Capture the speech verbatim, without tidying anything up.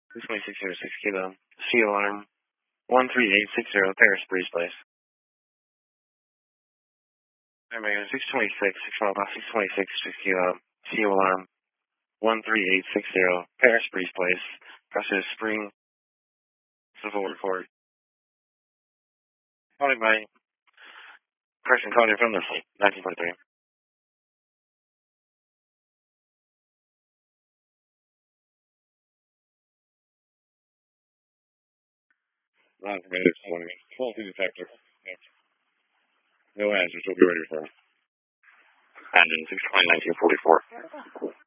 six twenty-six oh six Kilo. C alarm. one three eight six zero, Paris Breeze Place. Omega six twenty-six, six Alpha, six twenty-six, six Kilo. C alarm. one three eight six zero, Paris Breeze Place. Process Spring. Civil report. Calling by person calling from the fleet, nineteen forty-three. Non-permitted, faulty detector. No answers, we'll be ready for it. Engine six twenty, nineteen forty-four.